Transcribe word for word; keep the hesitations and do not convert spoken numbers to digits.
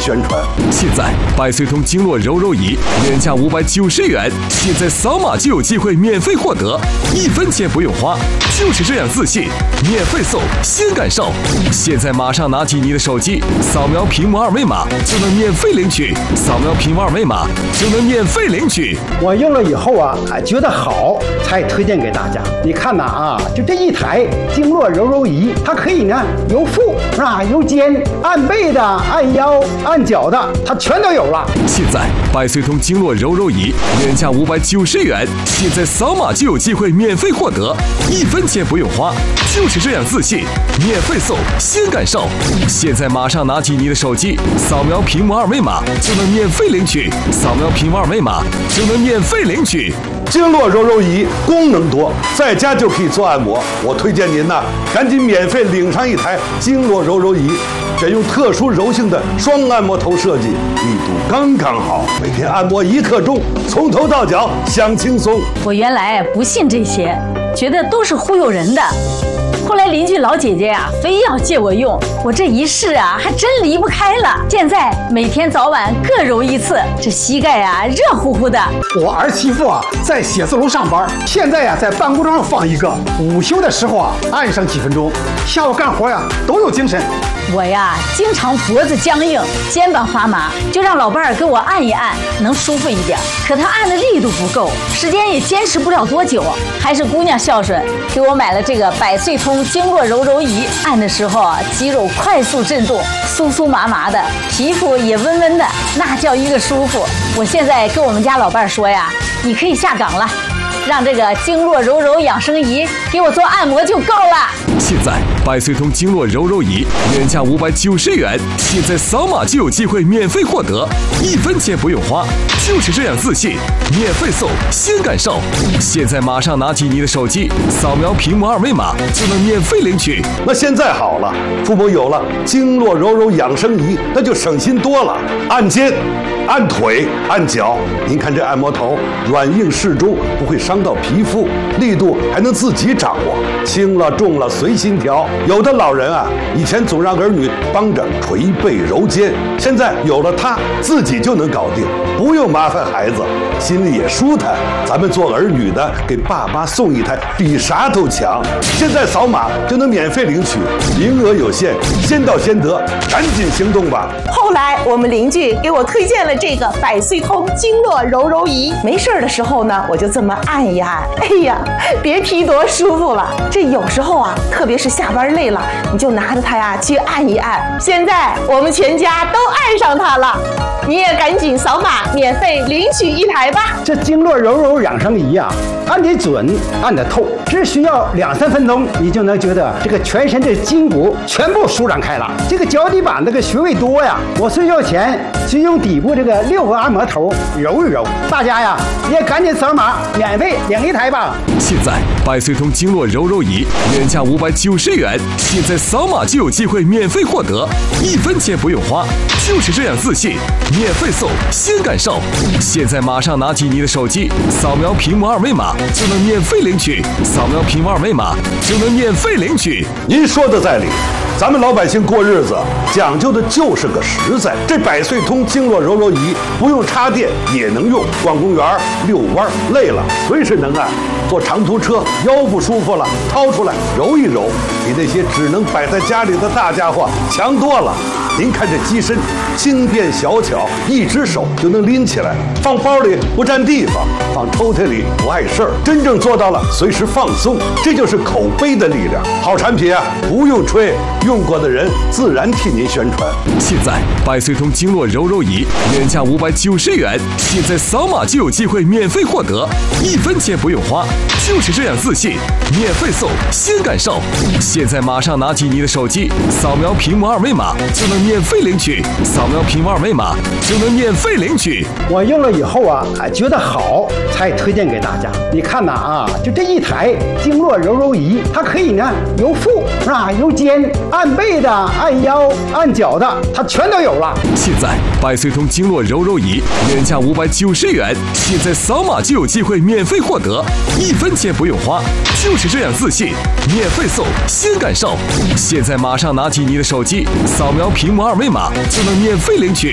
宣传。 现在百岁通经络柔柔仪原价五百九十元，现在扫码就有机会免费获得，一分钱不用花，就是这样自信，免费送，先感受。现在马上拿起你的手机，扫描屏幕二维码就能免费领取，扫描屏幕二维码就能免费领取。 我用了以后啊，觉得好，才推荐给大家。你看呐啊，就这一台经络柔柔仪，它可以呢由腹啊由肩按背的、按腰、按脚的，它全都有了。 现在百岁通经络柔柔仪原价五百九十元，现在扫码就有机会免费获得，一分钱不用花，就是这样自信，免费送，先感受。现在马上拿起你的手机，扫描屏幕二维码就能免费领取，扫描屏幕二维码就能免费领取。 经络柔柔仪功能多，在家就可以做按摩。我推荐您呐，赶紧免费领上一台经络柔柔仪，选用特殊柔性的双按摩头设计，力度刚刚好，每天按摩一刻钟，从头到脚享轻松。 我原来不信这些，觉得都是忽悠人的。后来邻居老姐姐呀、啊，非要借我用，我这一试啊，还真离不开了。现在每天早晚各揉一次，这膝盖啊热乎乎的。 我儿媳妇啊在写字楼上班，现在呀、啊、在办公桌上放一个，午休的时候啊按上几分钟，下午干活呀、啊、都有精神。 我呀经常脖子僵硬，肩膀发麻，就让老伴儿给我按一按，能舒服一点。可他按的力度不够，时间也坚持不了多久。还是姑娘孝顺，给我买了这个百岁通经络柔柔仪，按的时候啊，肌肉快速震动，酥酥麻麻的，皮肤也温温的，那叫一个舒服。我现在跟我们家老伴儿说呀，你可以下岗了，让这个经络柔柔养生仪给我做按摩就够了。 现在百岁通经络柔柔仪原价五百九十元，现在扫码就有机会免费获得，一分钱不用花，就是这样自信，免费送，先感受。现在马上拿起你的手机，扫描屏幕二维码就能免费领取。 那现在好了，父母有了经络柔柔养生仪，那就省心多了。按肩、按腿、按脚，您看这按摩头软硬适中，不会伤到皮肤，力度还能自己掌握，轻了重了随心调。有的老人啊，以前总让儿女帮着捶背揉肩，现在有了它，自己就能搞定，不用麻烦孩子，心里也舒坦。咱们做儿女的，给爸妈送一台，比啥都强。现在扫码就能免费领取，名额有限，先到先得，赶紧行动吧。 后来我们邻居给我推荐了这个百岁通经络柔柔仪，没事的时候呢，我就这么按一按，哎呀，别提多舒服了。这有时候啊，特别是下班累了，你就拿着它呀去按一按。现在我们全家都按上它了，你也赶紧扫码免费领取一台吧。 这经络柔柔养生仪啊，按得准，按得透，只需要两三分钟，你就能觉得这个全身的筋骨全部舒展开了。这个脚底板这个穴位多呀，我睡觉前就用底部这个六个按摩头揉一揉。大家呀也赶紧扫码免费领一台吧。 现在百岁通经络柔柔仪原价五百九十元，现在扫码就有机会免费获得，一分钱不用花，就是这样自信，免费送，先感受。现在马上拿起你的手机，扫描屏幕二维码就能免费领取，扫描屏幕二维码就能免费领取。 您说的在理，咱们老百姓过日子讲究的就是个实在。这百岁通经络柔柔仪不用插电也能用，逛公园、遛弯累了随时能按。坐长途车腰不舒服了，掏出来揉一揉，比那些只能摆在家里的大家伙强多了。您看这机身轻便小巧，一只手就能拎起来，放包里不占地方，放抽屉里不碍事儿，真正做到了随时放松。这就是口碑的力量。好产品啊，不用吹，用过的人自然替您宣传。 现在百岁通经络柔柔仪原价五百九十元，现在扫码就有机会免费获得，一分钱不用花，就是这样自信，免费送，先感受。现在马上拿起你的手机，扫描屏幕二维码就能免费领取，扫描屏幕二维码就能免费领取。 我用了以后啊，觉得好，才推荐给大家。你看呐啊，就这一台经络柔柔仪，它可以呢由腹啊由肩按背的、按腰、按脚的，它全都有了。 现在百岁通经络柔柔仪原价五百九十元，现在扫码就有机会免费获得，一分钱不用花，就是这样自信，免费送，先感受。现在马上拿起你的手机，扫描屏幕二维码就能免费领取。